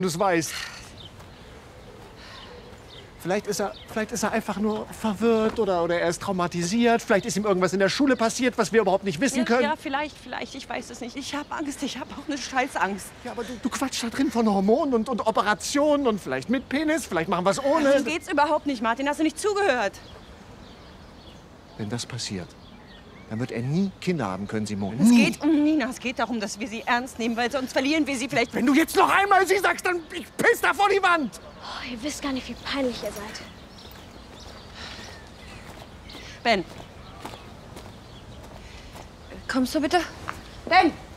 du es weißt. Vielleicht ist er einfach nur verwirrt oder er ist traumatisiert. Vielleicht ist ihm irgendwas in der Schule passiert, was wir überhaupt nicht wissen können. Ja, vielleicht. Ich weiß es nicht. Ich habe Angst. Ich habe auch eine Scheißangst. Ja, aber du quatschst da drin von Hormonen und Operationen und vielleicht mit Penis. Vielleicht machen wir es ohne. Darum geht's überhaupt nicht, Martin. Hast du nicht zugehört? Wenn das passiert, dann wird er nie Kinder haben können, Simone. Es geht um Nina. Es geht darum, dass wir sie ernst nehmen, weil sonst verlieren wir sie vielleicht. Wenn du jetzt noch einmal sie sagst, dann ich piss da vor die Wand. Oh, ihr wisst gar nicht, wie peinlich ihr seid. Ben. Kommst du bitte? Ben!